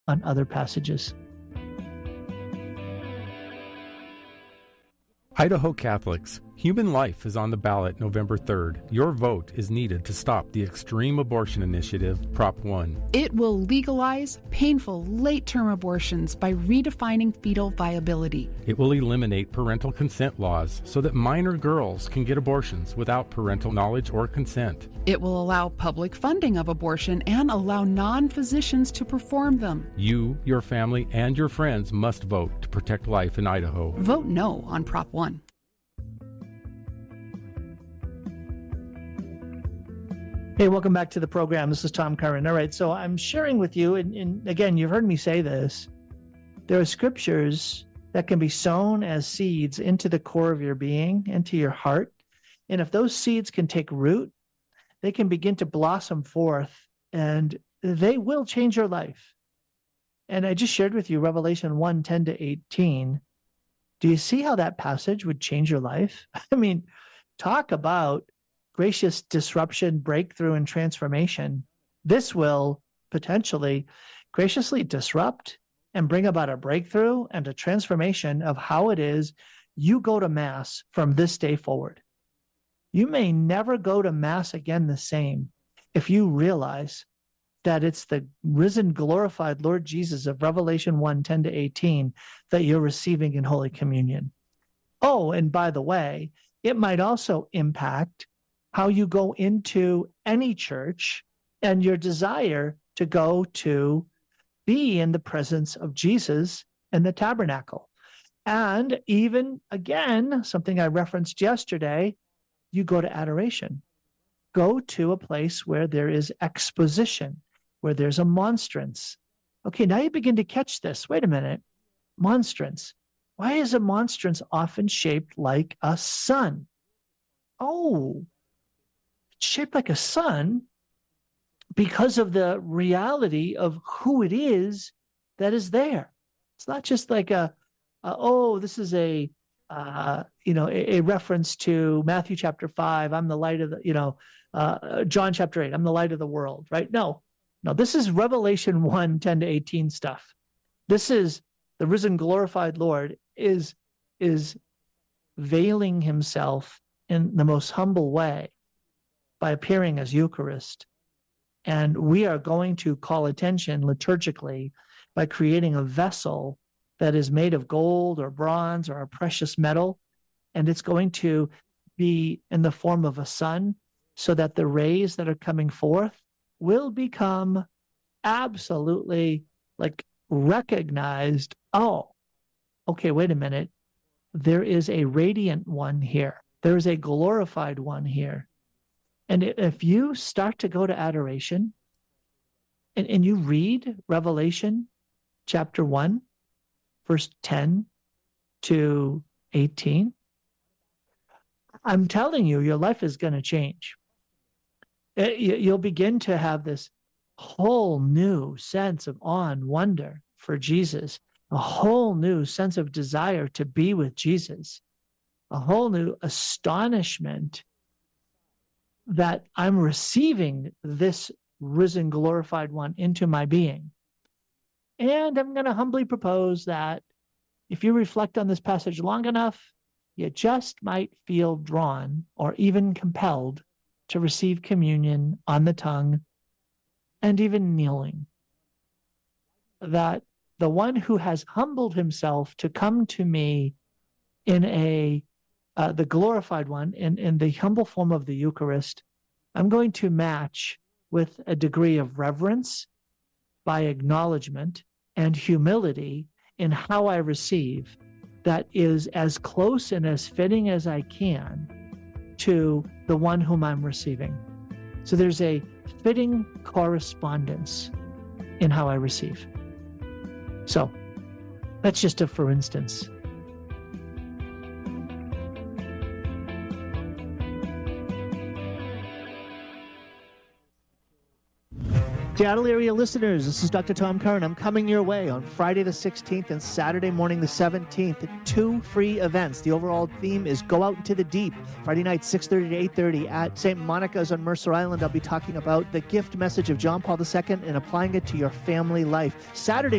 on other passages. Idaho Catholics, human life is on the ballot November 3rd. Your vote is needed to stop the Extreme Abortion Initiative, Prop 1. It will legalize painful late-term abortions by redefining fetal viability. It will eliminate parental consent laws so that minor girls can get abortions without parental knowledge or consent. It will allow public funding of abortion and allow non-physicians to perform them. You, your family, and your friends must vote to protect life in Idaho. Vote no on Prop 1. Hey, welcome back to the program. This is Tom Curran. All right, so I'm sharing with you, and again, you've heard me say this, there are scriptures that can be sown as seeds into the core of your being, into your heart. And if those seeds can take root, they can begin to blossom forth, and they will change your life. And I just shared with you Revelation 1:10-18. Do you see how that passage would change your life? I mean, talk about gracious disruption, breakthrough, and transformation. This will potentially graciously disrupt and bring about a breakthrough and a transformation of how it is you go to Mass from this day forward. You may never go to Mass again the same if you realize that it's the risen, glorified Lord Jesus of Revelation 1:10-18 that you're receiving in Holy Communion. Oh, and by the way, it might also impact how you go into any church and your desire to go to be in the presence of Jesus in the tabernacle. And even, again, something I referenced yesterday, you go to adoration. Go to a place where there is exposition, where there's a monstrance. Okay, now you begin to catch this. Wait a minute. Monstrance. Why is a monstrance often shaped like a sun? Oh, it's shaped like a sun because of the reality of who it is that is there. It's not just like this is a reference to Matthew chapter 5. I'm the light of the, John chapter 8. I'm the light of the world, right? No, this is Revelation 1:10-18 stuff. This is the risen, glorified Lord is veiling himself in the most humble way by appearing as Eucharist. And we are going to call attention liturgically by creating a vessel that is made of gold or bronze or a precious metal. And it's going to be in the form of a sun so that the rays that are coming forth will become absolutely recognized. Oh, okay, wait a minute. There is a radiant one here. There is a glorified one here. And if you start to go to adoration and you read Revelation chapter 1, verse 10-18, I'm telling you, your life is going to change. You'll begin to have this whole new sense of awe and wonder for Jesus, a whole new sense of desire to be with Jesus, a whole new astonishment that I'm receiving this risen, glorified one into my being. And I'm going to humbly propose that if you reflect on this passage long enough, you just might feel drawn or even compelled to receive communion on the tongue and even kneeling. That the one who has humbled himself to come to me in the glorified one, in the humble form of the Eucharist, I'm going to match with a degree of reverence by acknowledgement and humility in how I receive that is as close and as fitting as I can to the one whom I'm receiving. So there's a fitting correspondence in how I receive. So that's just a for instance. Seattle area listeners, this is Dr. Tom Curran. I'm coming your way on Friday the 16th and Saturday morning the 17th. 2 free events. The overall theme is Go Out into the Deep. Friday night, 6:30 to 8:30 at St. Monica's on Mercer Island. I'll be talking about the gift message of John Paul II and applying it to your family life. Saturday